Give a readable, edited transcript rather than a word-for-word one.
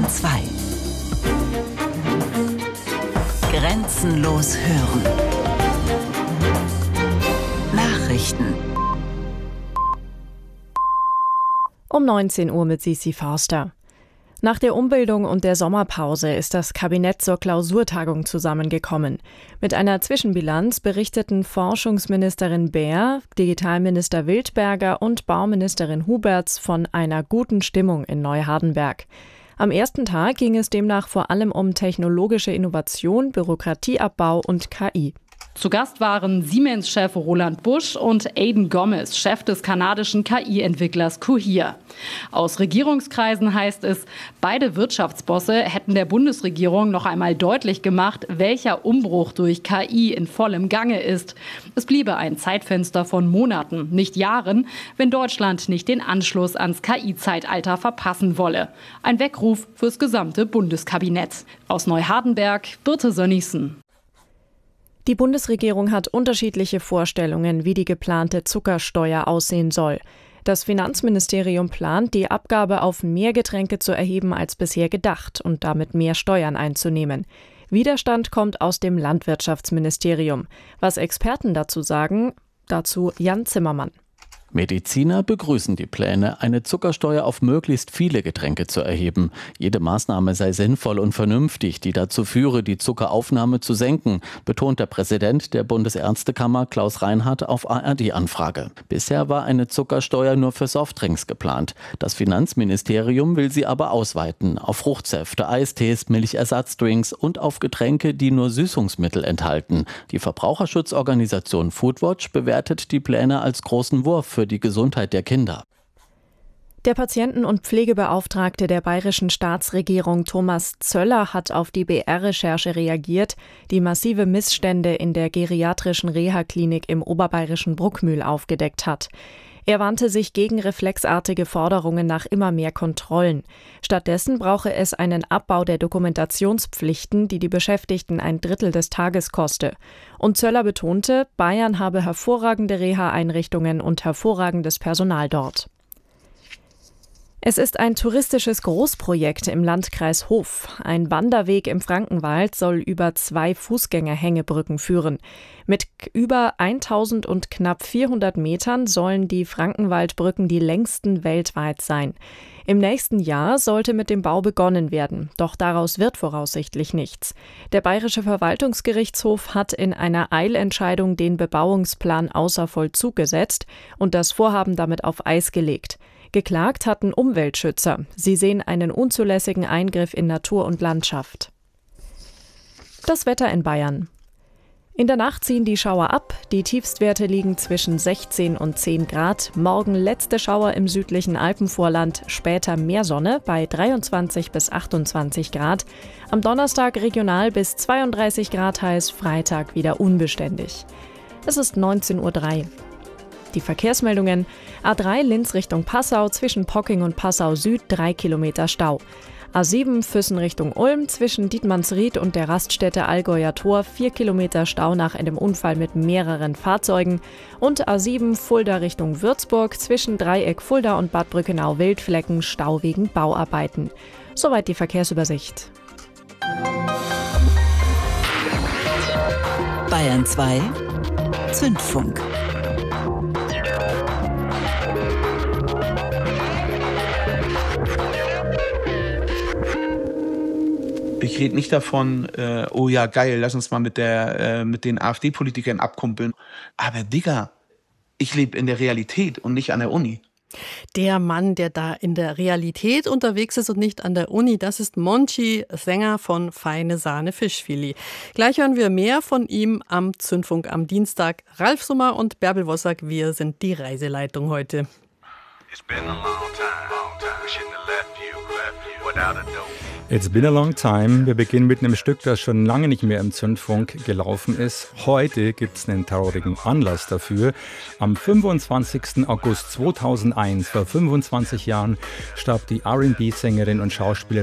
Bayern 2. Grenzenlos hören. Nachrichten. Um 19 Uhr mit Sisi Forster. Nach der Umbildung und der Sommerpause ist das Kabinett zur Klausurtagung zusammengekommen. Mit einer Zwischenbilanz berichteten Forschungsministerin Baer, Digitalminister Wildberger und Bauministerin Huberts von einer guten Stimmung in Neuhardenberg. Am ersten Tag ging es demnach vor allem um technologische Innovation, Bürokratieabbau und KI. Zu Gast waren Siemens-Chef Roland Busch und Aidan Gomez, Chef des kanadischen KI-Entwicklers Cohere. Aus Regierungskreisen heißt es, beide Wirtschaftsbosse hätten der Bundesregierung noch einmal deutlich gemacht, welcher Umbruch durch KI in vollem Gange ist. Es bliebe ein Zeitfenster von Monaten, nicht Jahren, wenn Deutschland nicht den Anschluss ans KI-Zeitalter verpassen wolle. Ein Weckruf fürs gesamte Bundeskabinett. Aus Neuhardenberg, Birte Sönnigsen. Die Bundesregierung hat unterschiedliche Vorstellungen, wie die geplante Zuckersteuer aussehen soll. Das Finanzministerium plant, die Abgabe auf mehr Getränke zu erheben als bisher gedacht und damit mehr Steuern einzunehmen. Widerstand kommt aus dem Landwirtschaftsministerium. Was Experten dazu sagen, dazu Jan Zimmermann. Mediziner begrüßen die Pläne, eine Zuckersteuer auf möglichst viele Getränke zu erheben. Jede Maßnahme sei sinnvoll und vernünftig, die dazu führe, die Zuckeraufnahme zu senken, betont der Präsident der Bundesärztekammer Klaus Reinhardt auf ARD-Anfrage. Bisher war eine Zuckersteuer nur für Softdrinks geplant. Das Finanzministerium will sie aber ausweiten auf Fruchtsäfte, Eistees, Milchersatzdrinks und auf Getränke, die nur Süßungsmittel enthalten. Die Verbraucherschutzorganisation Foodwatch bewertet die Pläne als großen Wurf für die Gesundheit der Kinder. Der Patienten- und Pflegebeauftragte der bayerischen Staatsregierung Thomas Zöller hat auf die BR-Recherche reagiert, die massive Missstände in der geriatrischen Reha-Klinik im oberbayerischen Bruckmühl aufgedeckt hat. Er wandte sich gegen reflexartige Forderungen nach immer mehr Kontrollen. Stattdessen brauche es einen Abbau der Dokumentationspflichten, die die Beschäftigten ein Drittel des Tages koste. Und Zöller betonte, Bayern habe hervorragende Reha-Einrichtungen und hervorragendes Personal dort. Es ist ein touristisches Großprojekt im Landkreis Hof. Ein Wanderweg im Frankenwald soll über 2 Fußgängerhängebrücken führen. Mit über 1000 und knapp 400 Metern sollen die Frankenwaldbrücken die längsten weltweit sein. Im nächsten Jahr sollte mit dem Bau begonnen werden, doch daraus wird voraussichtlich nichts. Der Bayerische Verwaltungsgerichtshof hat in einer Eilentscheidung den Bebauungsplan außer Vollzug gesetzt und das Vorhaben damit auf Eis gelegt. Geklagt hatten Umweltschützer. Sie sehen einen unzulässigen Eingriff in Natur und Landschaft. Das Wetter in Bayern. In der Nacht ziehen die Schauer ab. Die Tiefstwerte liegen zwischen 16 und 10 Grad. Morgen letzte Schauer im südlichen Alpenvorland, später mehr Sonne bei 23 bis 28 Grad. Am Donnerstag regional bis 32 Grad heiß, Freitag wieder unbeständig. Es ist 19:03 Uhr. Die Verkehrsmeldungen: A3 Linz Richtung Passau, zwischen Pocking und Passau Süd 3 Kilometer Stau. A7 Füssen Richtung Ulm, zwischen Dietmannsried und der Raststätte Allgäuer Tor 4 Kilometer Stau nach einem Unfall mit mehreren Fahrzeugen. Und A7 Fulda Richtung Würzburg, zwischen Dreieck Fulda und Bad Brückenau Wildflecken Stau wegen Bauarbeiten. Soweit die Verkehrsübersicht. Bayern 2 Zündfunk. Ich rede nicht davon, oh ja geil, lass uns mal mit den AfD-Politikern abkumpeln. Aber Digga, ich lebe in der Realität und nicht an der Uni. Der Mann, der da in der Realität unterwegs ist und nicht an der Uni, das ist Monchi, Sänger von Feine Sahne Fischfilet. Gleich hören wir mehr von ihm am Zündfunk am Dienstag. Ralf Summer und Bärbel Wossack, wir sind die Reiseleitung heute. It's been a long time. We shouldn't have left you without a note. It's been a long time. Wir beginnen mit einem Stück, das schon lange nicht mehr im Zündfunk gelaufen ist. Heute gibt es einen traurigen Anlass dafür. Am 25. August 2001, vor 25 Jahren, starb die R&B-Sängerin und Schauspielerin